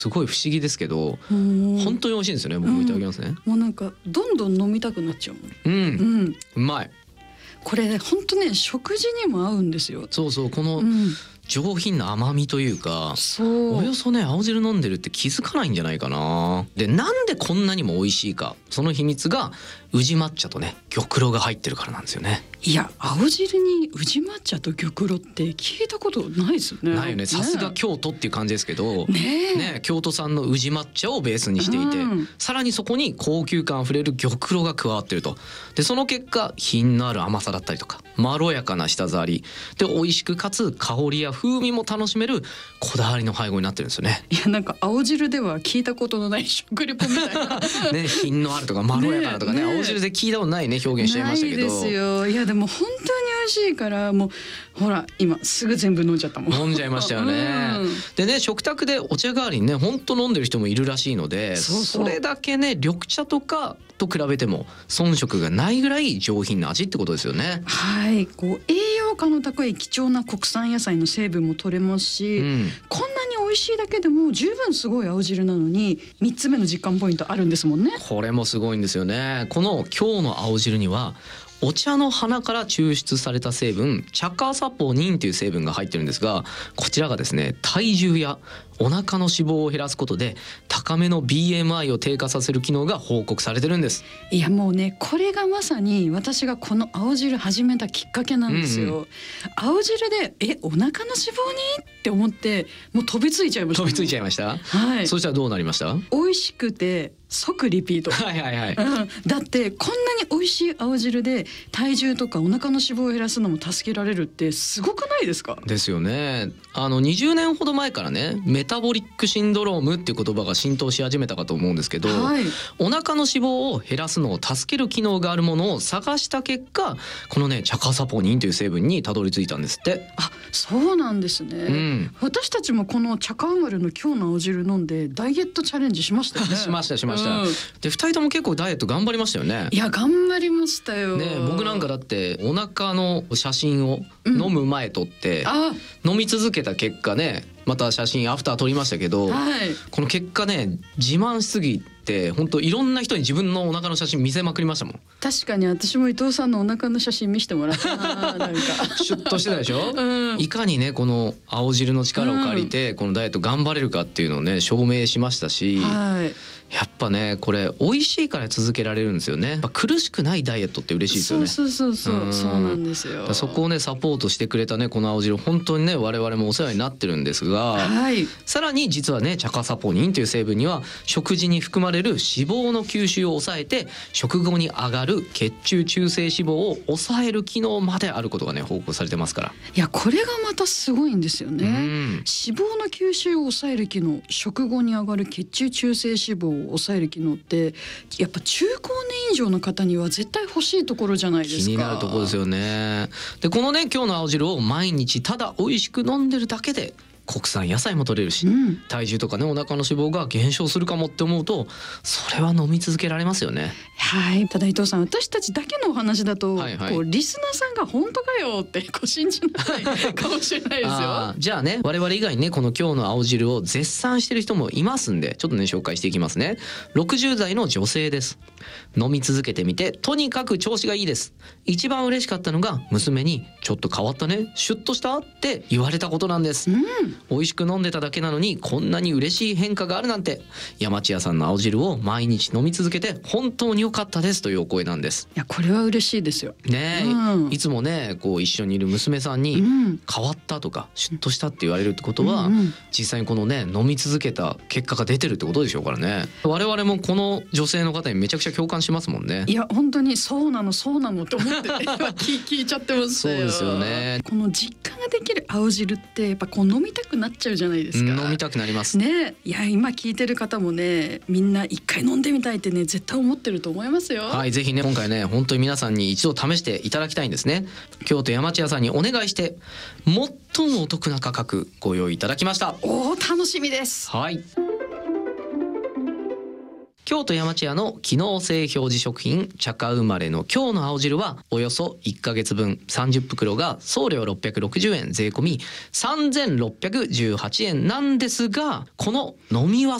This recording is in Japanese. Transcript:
すごい不思議ですけど本当に美味しいんですよね。僕もいただきますね。 もうなんかどんどん飲みたくなっちゃうもん。 うまい。 これ本当ね食事にも合うんですよ。 そうそう、この上品な甘みというか、およそね青汁飲んでるって気づかないんじゃないかな。でなんでこんなにも美味しいか、その秘密が宇治抹茶とね玉露が入ってるからなんですよね。 いや青汁に宇治抹茶と玉露って聞いたことないですよね。 ないよね。さすが京都っていう感じですけど、 ね京都産の宇治抹茶をベースにしていて、さらにそこに高級感あふれる玉露が加わってると。でその結果品のある甘さだったりとかまろやかな舌触りで美味しくかつ香りや風味も楽しめるこだわりの配合になってるんですよね。 いやなんか青汁では聞いたことのない食レポみたいなね、品のあるとかまろやかなとかね、青汁で聞いたことないね表現しちゃいましたけど。 ないですよ。いやでも本当に美味しいからもうほら今すぐ全部飲んじゃったもん。 飲んじゃいましたよね。でね食卓でお茶代わりにね本当飲んでる人もいるらしいので、それだけね緑茶とかと比べても遜色がないぐらい上品な味ってことですよね。 はい、こう栄養価の高い貴重な国産野菜の成分も取れますし、こんなに美味しいだけでも十分すごい青汁なのに3つ目の実感ポイントあるんですもんね。 これもすごいんですよね。この今日の青汁にはお茶の花から抽出された成分茶化サポニンという成分が入ってるんですが、こちらがですね体重やお腹の脂肪を減らすことで高めの BMI を低下させる機能が報告されてるんです。 いやもうねこれがまさに私がこの青汁始めたきっかけなんですよ。青汁でお腹の脂肪にって思ってもう飛びついちゃいました。 飛びついちゃいました。はい。そしたらどうなりました？ 美味しくて即リピート。だってこんなに美味しい青汁で体重とかお腹の脂肪を減らすのも助けられるってすごくないですか？ ですよね。20年ほど前からねメタボリックシンドロームっていう言葉が浸透し始めたかと思うんですけど、お腹の脂肪を減らすのを助ける機能があるものを探した結果このね茶化サポニンという成分にたどり着いたんですって。 あ、そうなんですね。私たちもこの茶化生まれの今日の青汁飲んでダイエットチャレンジしましたよね。 しました。で2人とも結構ダイエット頑張りましたよね。 いや頑張りましたよ。 ね、僕なんかだってお腹の写真を飲む前撮って、飲み続けた結果ねまた写真アフター撮りましたけど、この結果ね自慢しすぎて本当いろんな人に自分のお腹の写真見せまくりましたもん。 確かに私も伊藤さんのお腹の写真見せてもらったな。なんかシュッとしてたでしょ、いかにねこの青汁の力を借りてこのダイエット頑張れるかっていうのをね証明しましたし、やっぱねこれ美味しいから続けられるんですよね。やっぱ苦しくないダイエットって嬉しいですよね。 そうなんですよ。 そこをねサポートしてくれたねこの青汁本当にね我々もお世話になってるんですが、さらに実はね茶化サポニンという成分には食事に含まれる脂肪の吸収を抑えて食後に上がる血中中性脂肪を抑える機能まであることがね報告されてますから。 いやこれがまたすごいんですよね。脂肪の吸収を抑える機能、食後に上がる血中中性脂肪を抑える機能ってやっぱ中高年以上の方には絶対欲しいところじゃないですか。 気になるところですよね。でこのね今日の青汁を毎日ただ美味しく飲んでるだけで国産野菜も取れるし、体重とかねお腹の脂肪が減少するかもって思うとそれは飲み続けられますよね。 ただ伊藤さん私たちだけのお話だと、こうリスナーさんが本当かよって信じないかもしれないですよ。 じゃあね我々以外にねこの今日の青汁を絶賛してる人もいますんでちょっとね紹介していきますね。60代の女性です。飲み続けてみてとにかく調子がいいです。一番嬉しかったのが娘にちょっと変わったねシュッとしたって言われたことなんです。美味しく飲んでただけなのにこんなに嬉しい変化があるなんて、山千屋さんの青汁を毎日飲み続けて本当に良かったですというお声なんです。 いやこれは嬉しいですよね。いつもねこう一緒にいる娘さんに変わったとかシュッとしたって言われるってことは、実際にこのね飲み続けた結果が出てるってことでしょうからね。我々もこの女性の方にめちゃくちゃ共感しますもんね。 いや本当にそうなのって思って聞いちゃってますよ。 そうですよね。 この実感ができる青汁ってやっぱこう飲みたくなっちゃうじゃないですか。 飲みたくなりますね。いや今聞いてる方もねみんな一回飲んでみたいってね絶対思ってると思いますよ。 はい、ぜひね今回ね本当に皆さんに一度試していただきたいんですね。京都山千屋さんにお願いして最もお得な価格ご用意いただきました。 楽しみです。 はい。 京都山千屋の機能性表示食品茶花生まれの今日の青汁はおよそ1ヶ月分30袋が送料660円税込み3618円なんですが、この飲み忘